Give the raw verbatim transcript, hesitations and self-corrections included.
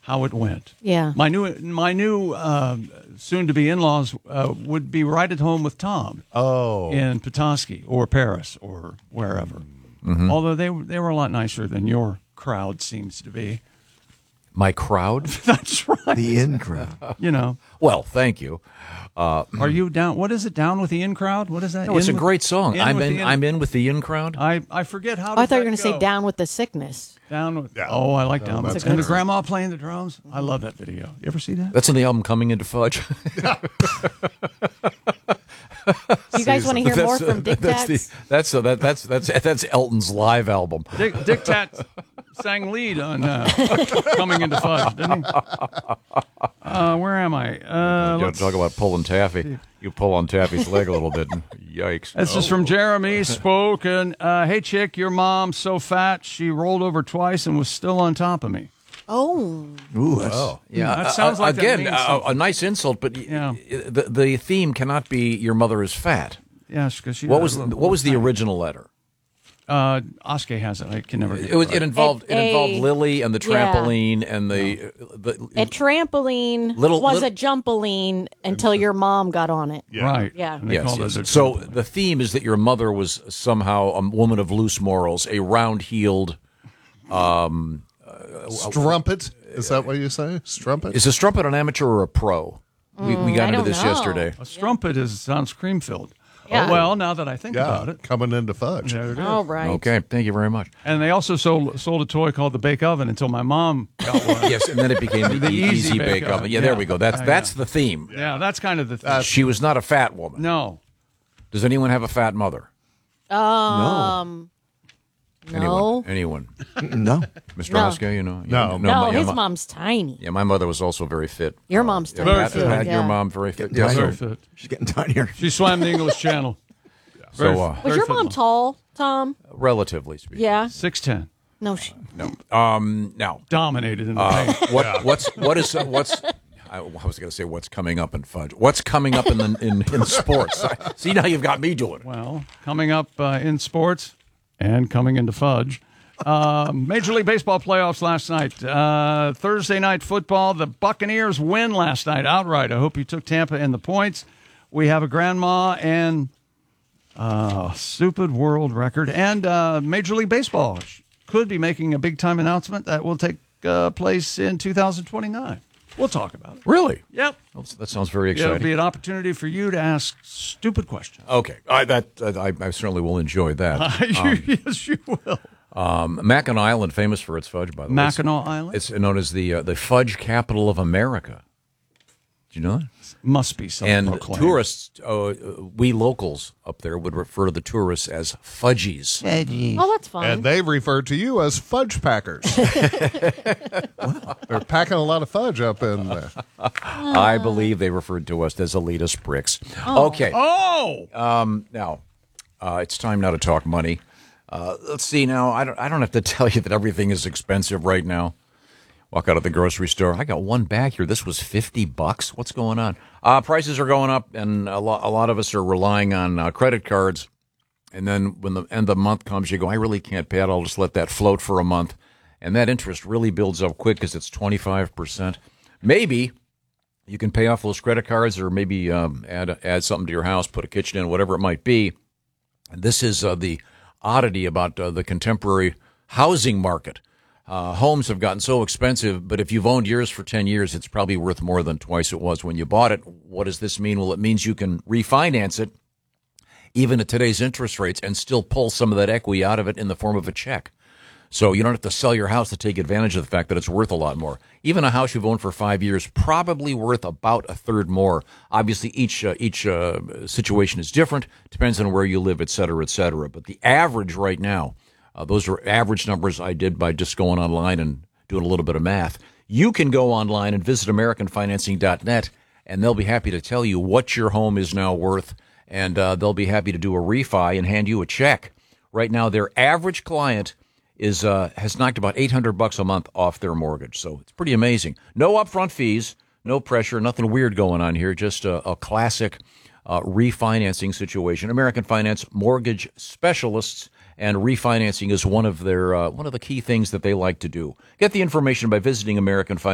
how it went. Yeah. My new my new uh, soon-to-be in-laws uh, would be right at home with Tom. Oh. In Petoskey or Paris or wherever. Mm-hmm. Although they they were a lot nicer than your crowd seems to be. My crowd? That's right. The in crowd. You know. Well, thank you. Uh, Are you down? What is it? Down with the in crowd? What is that? No, it's in a with, great song. I'm in. in I'm in with the in crowd. I, I forget how. Oh, I thought you were going going to say down with the sickness. Down with. Yeah. Oh, I like No, down with. that's And the good. grandma playing the drums. I love that video. You ever see that? That's in the album Coming Into Fudge. Do you guys want to hear more That's, uh, from Dick that's Tats? the, that's, uh, that, that's that's that's Elton's live album. Dick, Dick Tat sang lead on uh, Coming Into Fudge, didn't he? Uh, where am I? Uh, You let's- talk about pulling Taffy. You pull on Taffy's leg a little bit. And yikes! This is from Jeremy Spoken. Uh, hey, chick, your mom's so fat she rolled over twice and was still on top of me. Oh. Ooh, that's, Oh. Yeah, That sounds uh, like that again means uh, something. a nice insult, but y- Yeah. y- the the theme cannot be your mother is fat. Yes, because she. What was what was the original letter? Uh, Oscar has it. I can never. Get It was right. it involved it, A- involved Lily and the yeah. trampoline and the, uh, the A trampoline Little- was little- a jumpaline until your mom got on it. Yeah. Right. Yeah. And they yes, called yes. it a So trampoline. the theme is that your mother was somehow a woman of loose morals, a round-heeled. Strumpet? Is that what you say? Strumpet? Is a strumpet an amateur or a pro? we, we got I into don't this know. yesterday. a strumpet is sounds cream filled. Yeah. Oh, well, now that I think about Yeah, it, coming into fudge. there it is. All right. Okay, thank you very much. And they also sold sold a toy called the Bake Oven until my mom got one. Yes, and then it became the, The e- easy easy bake bake oven. oven. Yeah, there Yeah. we go. That's Yeah, that's yeah. the theme. Yeah, that's kind of the thing. She was not a fat woman. No. Does anyone have a fat mother? Um, no. Anyone? Anyone? no. Mister No. Oscar, you know? No. No, my- yeah, his my- mom's tiny. Yeah, my mother was also very fit. Your mom's Yeah, tiny, Pat- too, Pat, yeah. Your mom very fit. Yeah, Yes, Very sir. fit. She's getting tinier. She swam the English Channel. Very- So, uh, Was very your fit mom tall, Tom? relatively speaking. Yeah. six ten. No, she. No. Um. Now, Dominated in the uh, paint. what what's what is what's I, I was going to say what's coming up in fudge. What's coming up in the in, in sports? See, now you've got me doing it. Well, coming up uh, in sports and coming into fudge. Uh, Major League Baseball playoffs last night. Uh, Thursday night football. The Buccaneers win last night outright. I hope you took Tampa in the points. We have a grandma and uh, stupid world record. And uh, Major League Baseball could be making a big-time announcement that will take uh, place in two thousand twenty-nine. We'll talk about it. Really? Yep. That sounds very It'll exciting. be an opportunity for you to ask stupid questions. Okay, I, that I, I certainly will enjoy that. Yes, you will. Um, Mackinac Island, famous for its fudge, by the way. Mackinac Island? It's known as the uh, the fudge capital of America. Did you know that? Must be something. And tourists, uh, we locals up there would refer to the tourists as fudgies. Oh, that's fun. And they've referred to you as fudge packers. They're packing a lot of fudge up in there. I believe they referred to us as elitist bricks. Okay. Oh! Um, now, uh, it's time now to talk money. Uh, let's see now. I don't, I don't have to tell you that everything is expensive right now. Walk out of the grocery store. I got one bag here. This was fifty bucks. What's going on? Uh, prices are going up, and a lot, a lot of us are relying on uh, credit cards. And then when the end of the month comes, you go, I really can't pay it. I'll just let that float for a month. And that interest really builds up quick because it's twenty-five percent. Maybe you can pay off those credit cards or maybe um, add add something to your house, put a kitchen in, whatever it might be. And this is uh, the oddity about uh, the contemporary housing market. Uh, homes have gotten so expensive, but if you've owned yours for ten years, it's probably worth more than twice it was when you bought it. What does this mean? Well, it means you can refinance it, even at today's interest rates, and still pull some of that equity out of it in the form of a check. So you don't have to sell your house to take advantage of the fact that it's worth a lot more. Even a house you've owned for five years, probably worth about a third more. Obviously, each uh, each uh, situation is different, depends on where you live, et cetera, et cetera. But the average right now, Uh, those are average numbers I did by just going online and doing a little bit of math. You can go online and visit American Financing dot net, and they'll be happy to tell you what your home is now worth, and uh, they'll be happy to do a refi and hand you a check. Right now, their average client is uh, has knocked about eight hundred bucks a month off their mortgage, so it's pretty amazing. No upfront fees, no pressure, nothing weird going on here, just a, a classic uh, refinancing situation. American Finance Mortgage Specialists. And refinancing is one of their uh, one of the key things that they like to do. Get the information by visiting American Finance.